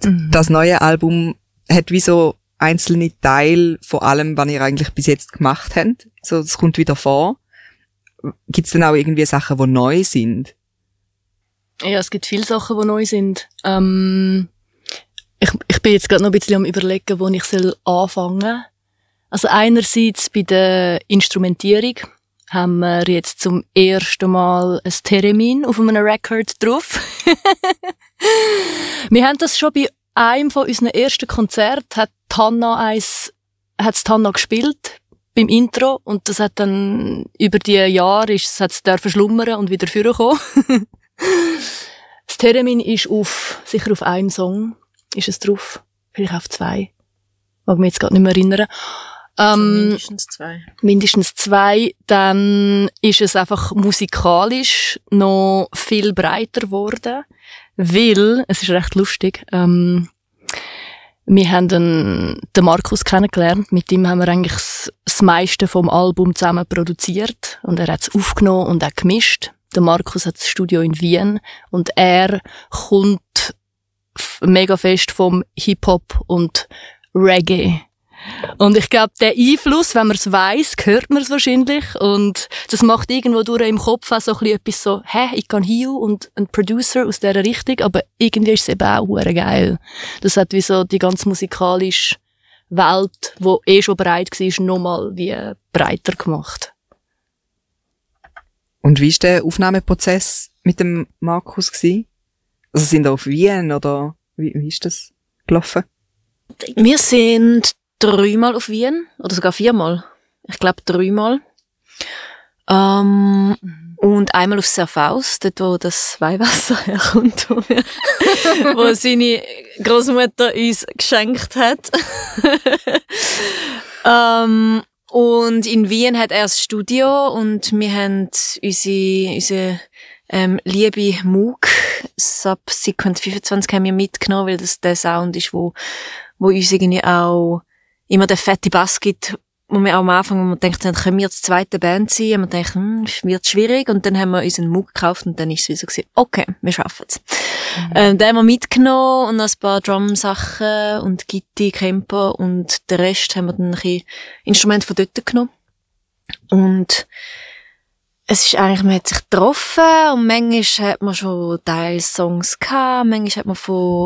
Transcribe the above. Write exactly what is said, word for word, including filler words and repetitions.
mhm. das neue Album hat wie so einzelne Teile von allem, was ihr eigentlich bis jetzt gemacht habt. So, es kommt wieder vor. Gibt es denn auch irgendwie Sachen, die neu sind? Ja, es gibt viele Sachen, die neu sind. Ähm, ich, ich bin jetzt gerade noch ein bisschen am Überlegen, wo ich soll anfangen soll. Also einerseits bei der Instrumentierung haben wir jetzt zum ersten Mal ein Theremin auf einem Record drauf. Wir haben das schon bei einem von unseren ersten Konzerten, hat Hanna eins, hat's Hanna gespielt beim Intro und das hat dann über die Jahre ist, hat's dürfen schlummern und wieder vorkommen. Das Theremin ist auf, sicher auf einem Song ist es drauf, vielleicht auf zwei. Mag mich jetzt gerade nicht mehr erinnern. Ähm, mindestens zwei. Mindestens zwei. Dann ist es einfach musikalisch noch viel breiter geworden, weil, es ist recht lustig, ähm, wir haben den, den Markus kennengelernt. Mit ihm haben wir eigentlich das, das meiste vom Album zusammen produziert und er hat es aufgenommen und auch gemischt. Der Markus hat das Studio in Wien und er kommt mega fest vom Hip-Hop und Reggae. Und ich glaube, der Einfluss, wenn man es weiss, hört man es wahrscheinlich. Und das macht irgendwo durch im Kopf auch so ein bisschen etwas so, hä, ich kann hier und ein Producer aus dieser Richtung, aber irgendwie ist es eben auch hure geil. Das hat wie so die ganz musikalische Welt, die eh schon breit war, nochmal wie breiter gemacht. Und wie war der Aufnahmeprozess mit dem Markus gewesen? Also sind ihr auf Wien oder wie, wie ist das gelaufen? Wir sind dreimal auf Wien, oder sogar viermal. Ich glaube dreimal. Ähm, mhm. Und einmal auf Serfaus, dort wo das Weihwasser herkommt, wo, wir, wo seine Großmutter uns geschenkt hat. ähm, und in Wien hat er das Studio und wir haben unsere, unsere ähm, liebe Moog Subsequent fünfundzwanzig haben wir mitgenommen, weil das der Sound ist, wo, wo uns irgendwie auch immer der fette Bass gibt, wo wir auch am Anfang, wo wir denkt, dann können wir jetzt zweite Band sein, und wir denken, hm, wird schwierig, und dann haben wir unseren Moog gekauft und dann ist es wie so gewesen, okay, wir schaffen's. Mhm. Ähm, den haben wir mitgenommen und noch ein paar Drum-Sachen und Gitti, Camper und den Rest haben wir dann ein bisschen Instrumente von dort genommen. Und es ist eigentlich, man hat sich getroffen und manchmal hat man schon Teilsongs gehabt, manchmal hat man von